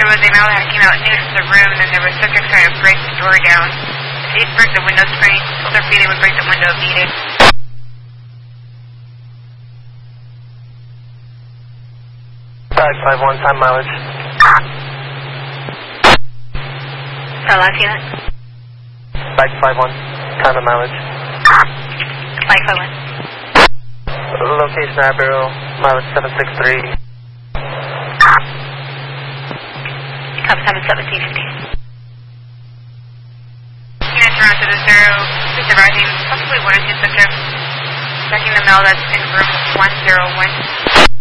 there was a male that came out near to the room, and there was subjects trying to break the door down. If they break the window screen, told their feet they would break the window immediately. 551, time mileage. Sorry, last unit. 551, time and mileage. 551. Location Abbero, mileage 763. Copy, time is 1750. Units around to the 0, just arriving, possibly 1 or 2 subjects. Checking the mail that's in room 101.